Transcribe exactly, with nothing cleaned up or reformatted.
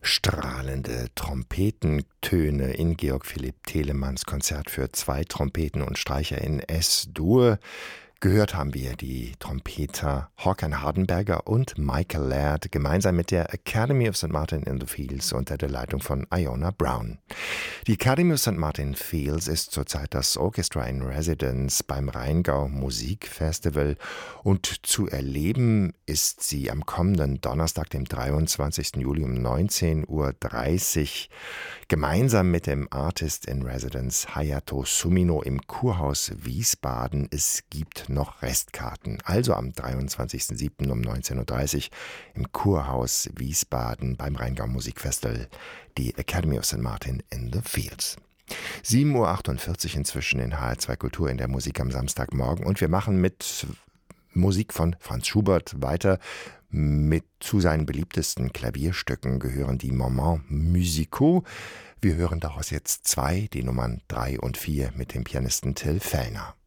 Strahlende Trompetentöne in Georg Philipp Telemanns Konzert für zwei Trompeten und Streicher in S-Dur. Gehört haben wir die Trompeter Håkan Hardenberger und Michael Laird gemeinsam mit der Academy of Saint Martin in the Fields unter der Leitung von Iona Brown. Die Academy of Saint Martin Fields ist zurzeit das Orchestra in Residence beim Rheingau Musikfestival und zu erleben ist sie am kommenden Donnerstag, dem dreiundzwanzigsten Juli um neunzehn Uhr dreißig gemeinsam mit dem Artist in Residence Hayato Sumino im Kurhaus Wiesbaden. Es gibt noch Restkarten. Also am dreiundzwanzigsten siebten um neunzehn Uhr dreißig im Kurhaus Wiesbaden beim Rheingau Musikfestival die Academy of Saint Martin in the Fields. sieben Uhr achtundvierzig inzwischen in H R zwei Kultur in der Musik am Samstagmorgen und wir machen mit Musik von Franz Schubert weiter. Mit zu seinen beliebtesten Klavierstücken gehören die Moments musicaux. Wir hören daraus jetzt zwei, die Nummern drei und vier mit dem Pianisten Till Fellner.